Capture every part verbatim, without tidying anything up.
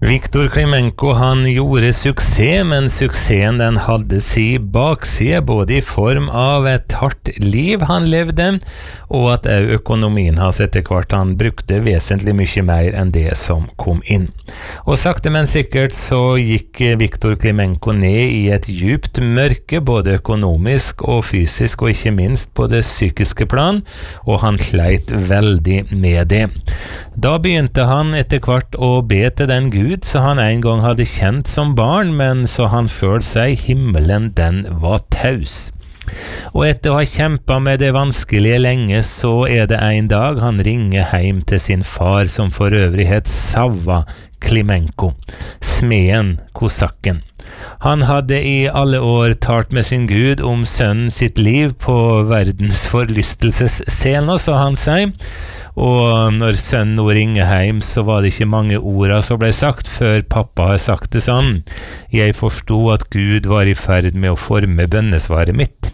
Viktor Klimenko han gjorde suksess, men suksessen den hadde si bakside, både i form av et hardt liv han levde, og at økonomien hans etter hvert han brukte vesentlig mye mer enn det som kom inn. Og sakte men sikkert så gikk Viktor Klimenko ned i et djupt mørke, både økonomisk og fysisk, og ikke minst på det psykiske plan, og han sleit veldig med det. Da begynte han etter hvert å be til den Gud så han en gang hadde kjent som barn, men så han følte seg himmelen den var taus. Og etter å ha kjempet med det vanskelige lenge, så er det en dag han ringer hjem til sin far, som for øvrig het Savva Klimenko, smeden kosakken. Han hadde i alle år talt med sin Gud om sønnen sitt liv på verdens forlystelsesscene, så han sier. Og når sønnen nå ringer hjem, så var det ikke mange orda som ble sagt før pappa har sagt det sånn. Jeg forstod at Gud var i ferd med å forme bønnesvaret mitt.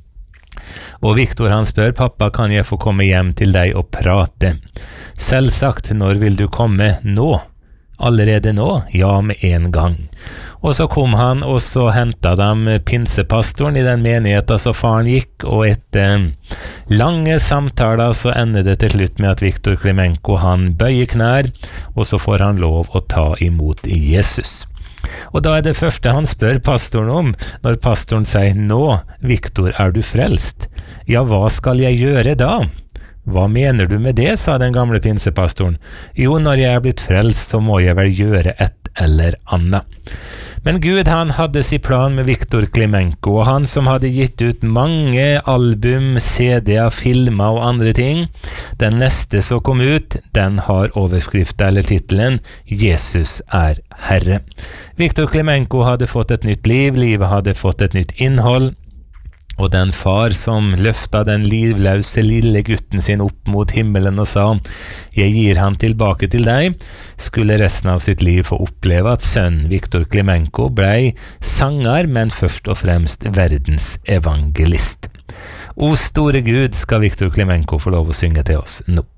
Og Viktor han spør, pappa, kan jeg få komme hjem til deg og prate? Selvsagt, når vil du komme? Nå? Allerede nå? Ja, med en gang. Og så kom han, og så hentet de pinsepastoren i den menigheten så faren gikk, og etter lange samtaler så ender det til slutt med at Viktor Klimenko han bøyer knær, og så får han lov å ta imot Jesus. Og da er det første han spør pastoren om, når pastoren sier, nå, Viktor, er du frelst? Ja, hva skal jeg gjøre da? Hva mener du med det, sa den gamle pinsepastoren. Jo, når jeg er blitt frelst, så må jeg vel gjøre et eller annet. Men Gud han hadde sin plan med Viktor Klimenko, og han som hadde gitt ut mange album, C D-er, filmer og andre ting, den neste som kom ut, den har overskriften eller titelen Jesus er Herre. Viktor Klimenko hadde fått et nytt liv, livet hadde fått et nytt innhold, og den far som løftet den livløse lille gutten sin opp mot himmelen og sa, jeg gir han tilbake til deg, skulle resten av sitt liv få oppleve at sønnen Viktor Klimenko ble sanger, men først og fremst verdens evangelist. O store Gud, skal Viktor Klimenko få lov å synge til oss nå.